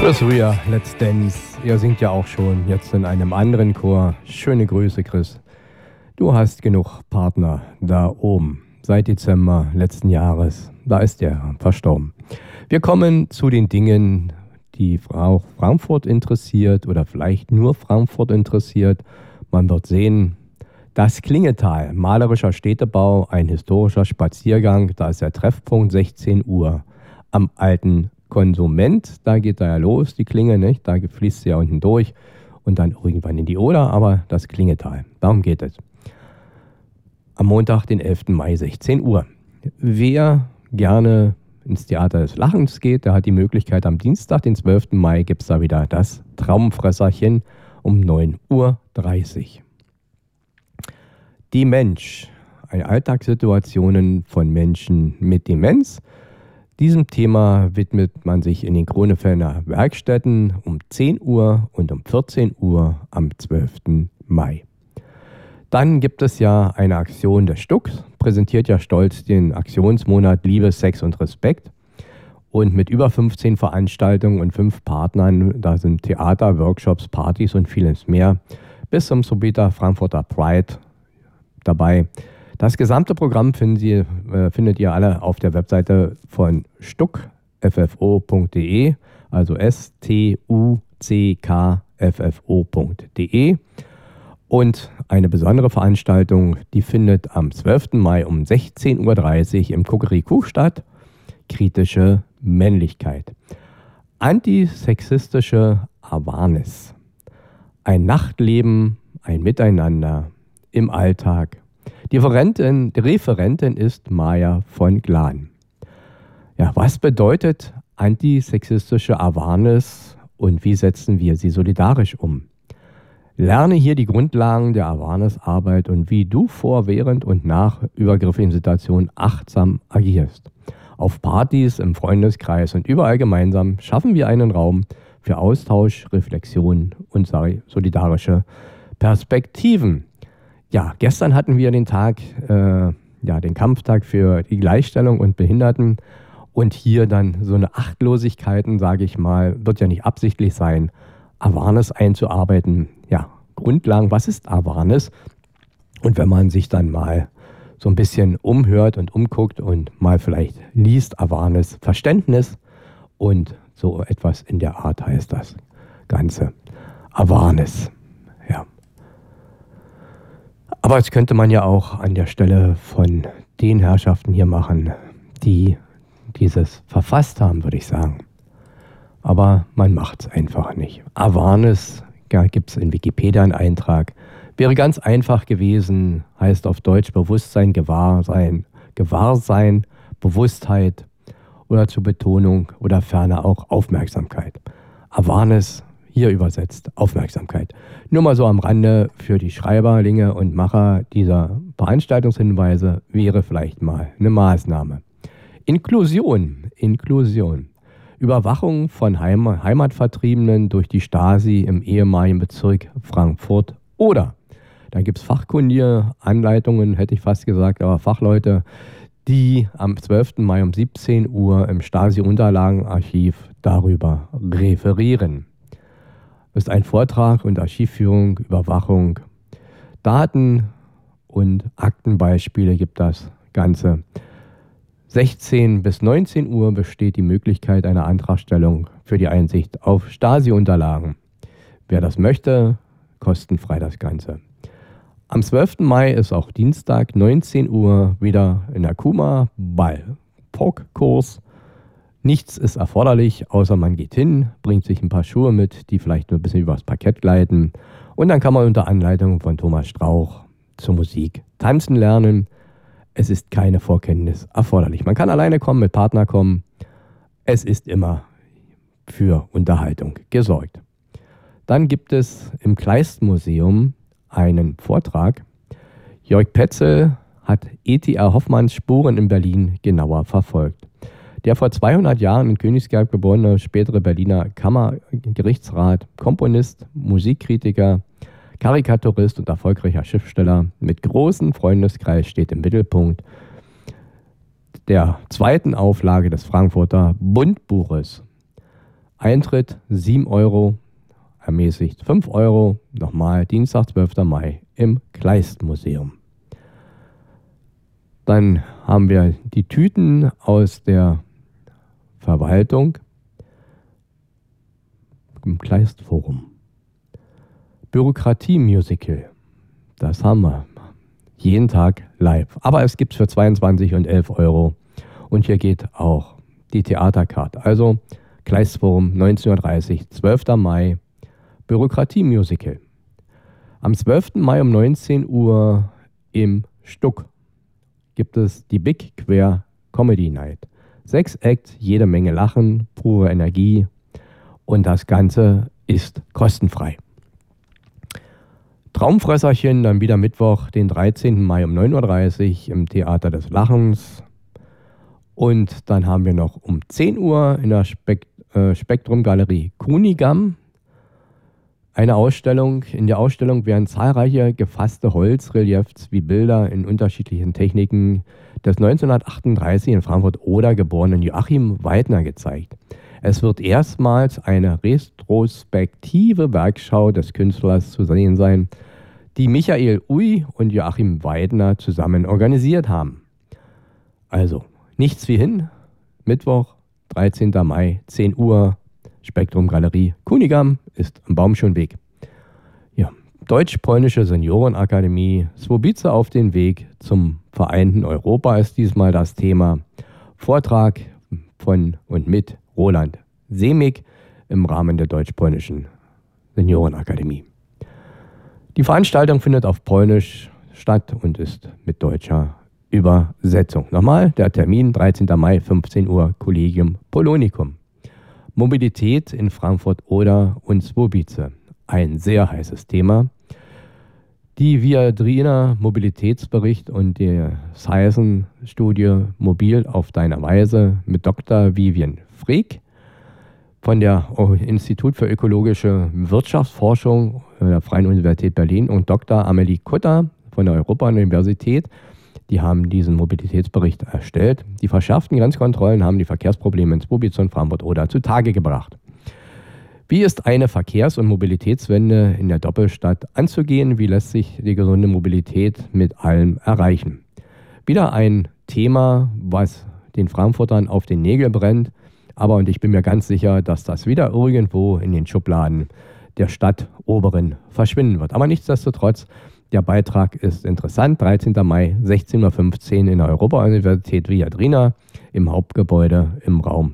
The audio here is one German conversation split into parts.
Chris Rea, Let's Dance. Ihr singt ja auch schon jetzt in einem anderen Chor. Schöne Grüße, Chris. Du hast genug Partner da oben. Seit Dezember letzten Jahres. Da ist er verstorben. Wir kommen zu den Dingen, die Frau Frankfurt interessiert oder vielleicht nur Frankfurt interessiert. Man wird sehen, das Klingetal, malerischer Städtebau, ein historischer Spaziergang. Da ist der Treffpunkt 16 Uhr am alten Konsument, da geht da ja los, die Klinge, nicht? Da fließt sie ja unten durch und dann irgendwann in die Oder, aber das Klingetal, darum geht es. Am Montag, den 11. Mai, 16 Uhr. Wer gerne ins Theater des Lachens geht, der hat die Möglichkeit, am Dienstag, den 12. Mai, gibt es da wieder das Traumfresserchen um 9:30 Uhr. Die Mensch, Alltagssituationen von Menschen mit Demenz. Diesem Thema widmet man sich in den Kronefelder Werkstätten um 10 Uhr und um 14 Uhr am 12. Mai. Dann gibt es ja eine Aktion des Stucks, präsentiert ja stolz den Aktionsmonat Liebe, Sex und Respekt. Und mit über 15 Veranstaltungen und 5 Partnern, da sind Theater, Workshops, Partys und vieles mehr, bis zum Subita Frankfurter Pride dabei. Das gesamte Programm findet ihr alle auf der Webseite von stuckffo.de, also stuckffo.de. Und eine besondere Veranstaltung, die findet am 12. Mai um 16:30 Uhr im Kuckerikuch statt. Kritische Männlichkeit. Antisexistische Awareness. Ein Nachtleben, ein Miteinander im Alltag. Die Referentin ist Maja von Glan. Ja, was bedeutet antisexistische Awareness und wie setzen wir sie solidarisch um? Lerne hier die Grundlagen der Awareness-Arbeit und wie du vor, während und nach übergriffigen Situationen achtsam agierst. Auf Partys, im Freundeskreis und überall gemeinsam schaffen wir einen Raum für Austausch, Reflexion und solidarische Perspektiven. Ja, gestern hatten wir den den Kampftag für die Gleichstellung und Behinderten und hier dann so eine Achtlosigkeiten, sage ich mal, wird ja nicht absichtlich sein, Awareness einzuarbeiten. Ja, Grundlagen, was ist Awareness? Und wenn man sich dann mal so ein bisschen umhört und umguckt und mal vielleicht liest, Awareness, Verständnis und so etwas in der Art heißt das Ganze. Awareness, ja. Aber das könnte man ja auch an der Stelle von den Herrschaften hier machen, die dieses verfasst haben, würde ich sagen. Aber man macht es einfach nicht. Awareness, da gibt es in Wikipedia einen Eintrag. Wäre ganz einfach gewesen, heißt auf Deutsch Bewusstsein, Gewahrsein, Bewusstheit oder zur Betonung oder ferner auch Aufmerksamkeit. Awareness, hier übersetzt, Aufmerksamkeit. Nur mal so am Rande für die Schreiberlinge und Macher dieser Veranstaltungshinweise wäre vielleicht mal eine Maßnahme. Inklusion. Überwachung von Heimatvertriebenen durch die Stasi im ehemaligen Bezirk Frankfurt oder. Dann gibt es fachkundige Anleitungen, hätte ich fast gesagt, aber Fachleute, die am 12. Mai um 17 Uhr im Stasi-Unterlagenarchiv darüber referieren. Das ist ein Vortrag und Archivführung, Überwachung, Daten und Aktenbeispiele gibt das Ganze. 16 bis 19 Uhr besteht die Möglichkeit einer Antragstellung für die Einsicht auf Stasi-Unterlagen. Wer das möchte, kostenfrei das Ganze. Am 12. Mai ist auch Dienstag, 19 Uhr, wieder in der Kuma bei POC-Kurs. Nichts ist erforderlich, außer man geht hin, bringt sich ein paar Schuhe mit, die vielleicht nur ein bisschen übers Parkett gleiten. Und dann kann man unter Anleitung von Thomas Strauch zur Musik tanzen lernen. Es ist keine Vorkenntnis erforderlich. Man kann alleine kommen, mit Partner kommen. Es ist immer für Unterhaltung gesorgt. Dann gibt es im Kleist-Museum einen Vortrag. Jörg Petzel hat E.T.R. Hoffmanns Spuren in Berlin genauer verfolgt. Der vor 200 Jahren in Königsberg geborene spätere Berliner Kammergerichtsrat, Komponist, Musikkritiker, Karikaturist und erfolgreicher Schriftsteller mit großem Freundeskreis steht im Mittelpunkt der zweiten Auflage des Frankfurter Bundbuches. Eintritt 7 Euro, ermäßigt 5 Euro. Nochmal Dienstag, 12. Mai im Kleist-Museum. Dann haben wir die Tüten aus der Verwaltung im Kleist-Forum. Bürokratie-Musical, das haben wir jeden Tag live. Aber es gibt es für 22 und 11 Euro. Und hier geht auch die Theaterkarte. Also Kleist-Forum, 19.30 Uhr, 12. Mai, Bürokratie-Musical. Am 12. Mai um 19 Uhr im Stuck gibt es die Big Queer Comedy Night. 6 Acts, jede Menge Lachen, pure Energie und das Ganze ist kostenfrei. Traumfresserchen dann wieder Mittwoch, den 13. Mai um 9.30 Uhr im Theater des Lachens. Und dann haben wir noch um 10 Uhr in der Spektrum-Galerie Kunigam eine Ausstellung. In der Ausstellung werden zahlreiche gefasste Holzreliefs wie Bilder in unterschiedlichen Techniken des 1938 in Frankfurt-Oder geborenen Joachim Weidner gezeigt. Es wird erstmals eine retrospektive Werkschau des Künstlers zu sehen sein, die Michael Uy und Joachim Weidner zusammen organisiert haben. Also, nichts wie hin, Mittwoch, 13. Mai, 10 Uhr, Spektrum Galerie Kunigam ist am Baumschönweg. Ja, Deutsch-Polnische Seniorenakademie, Swobice auf den Weg zum vereinten Europa ist diesmal das Thema. Vortrag von und mit Roland Semig im Rahmen der Deutsch-Polnischen Seniorenakademie. Die Veranstaltung findet auf Polnisch statt und ist mit deutscher Übersetzung. Nochmal, der Termin 13. Mai, 15 Uhr, Collegium Polonicum. Mobilität in Frankfurt-Oder und Swobice. Ein sehr heißes Thema. Die Viadrina Mobilitätsbericht und die Science-Studie Mobil auf deine Weise mit Dr. Vivian Freek von der Institut für ökologische Wirtschaftsforschung der Freien Universität Berlin und Dr. Amelie Kutter von der Europa-Universität. Die haben diesen Mobilitätsbericht erstellt. Die verschärften Grenzkontrollen haben die Verkehrsprobleme in Swobice und Frankfurt-Oder zutage gebracht. Wie ist eine Verkehrs- und Mobilitätswende in der Doppelstadt anzugehen? Wie lässt sich die gesunde Mobilität mit allem erreichen? Wieder ein Thema, was den Frankfurtern auf den Nägeln brennt. Und ich bin mir ganz sicher, dass das wieder irgendwo in den Schubladen der Stadtoberen verschwinden wird. Aber nichtsdestotrotz, der Beitrag ist interessant. 13. Mai, 16.15 Uhr in der Europa-Universität Viadrina im Hauptgebäude im Raum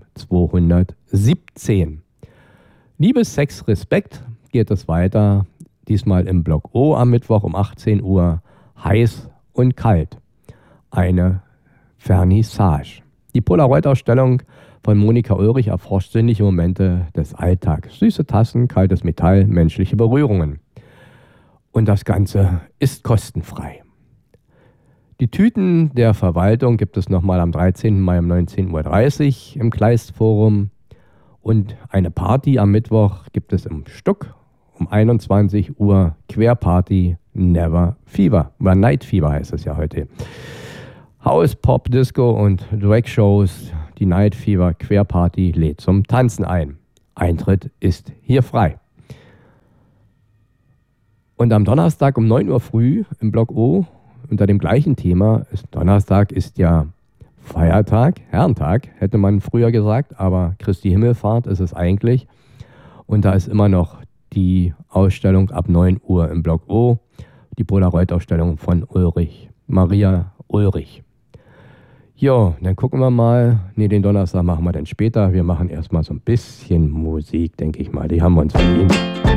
217. Liebe, Sex, Respekt geht es weiter. Diesmal im Block O am Mittwoch um 18 Uhr. Heiß und kalt. Eine Vernissage. Die Polaroid-Ausstellung von Monika Ulrich erforscht sinnliche Momente des Alltags. Süße Tassen, kaltes Metall, menschliche Berührungen. Und das Ganze ist kostenfrei. Die Tüten der Verwaltung gibt es nochmal am 13. Mai um 19.30 Uhr im Kleist-Forum. Und eine Party am Mittwoch gibt es im Stuck um 21 Uhr. Querparty Never Fever. Oder Night Fever heißt es ja heute. House, Pop, Disco und Drag-Shows. Die Night Fever Querparty lädt zum Tanzen ein. Eintritt ist hier frei. Und am Donnerstag um 9 Uhr früh im Block O unter dem gleichen Thema, Donnerstag ist ja Feiertag, Herrentag, hätte man früher gesagt, aber Christi Himmelfahrt ist es eigentlich. Und da ist immer noch die Ausstellung ab 9 Uhr im Block O, die Polaroid-Ausstellung von Maria Ulrich. Jo, dann gucken wir mal. Den Donnerstag machen wir dann später. Wir machen erstmal so ein bisschen Musik, denke ich mal. Die haben wir uns verdient.